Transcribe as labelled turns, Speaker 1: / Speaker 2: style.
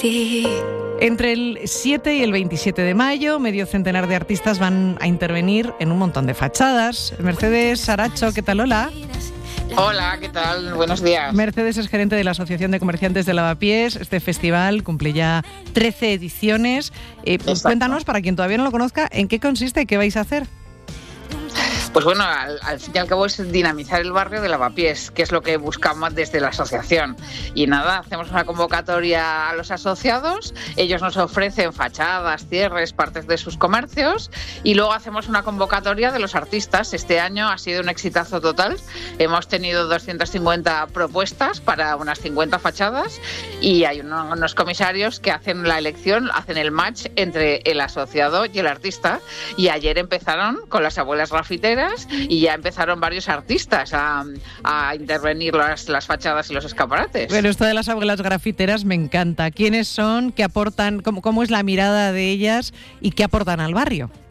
Speaker 1: Entre el 7 y el 27 de mayo, medio centenar de artistas van a intervenir en un montón de fachadas. Mercedes Aracho, ¿qué tal? Hola.
Speaker 2: Hola, ¿qué tal? Buenos días.
Speaker 1: Mercedes es gerente de la Asociación de Comerciantes de Lavapiés. Este festival cumple ya 13 ediciones. Cuéntanos, para quien todavía no lo conozca, ¿en qué consiste? ¿Qué vais a hacer?
Speaker 2: Pues bueno, al fin y al cabo es dinamizar el barrio de Lavapiés, que es lo que buscamos desde la asociación. Y nada, hacemos una convocatoria a los asociados, ellos nos ofrecen fachadas, cierres, partes de sus comercios, y luego hacemos una convocatoria de los artistas. Este año ha sido un exitazo total, hemos tenido 250 propuestas para unas 50 fachadas, y hay unos comisarios que hacen la elección, hacen el match entre el asociado y el artista, y ayer empezaron con las abuelas grafiteras y ya empezaron varios artistas a intervenir las fachadas y los escaparates.
Speaker 1: Bueno, esto de las abuelas grafiteras me encanta. ¿Quiénes son? ¿Qué aportan? ¿Cómo es la mirada de ellas? ¿Y qué aportan al barrio?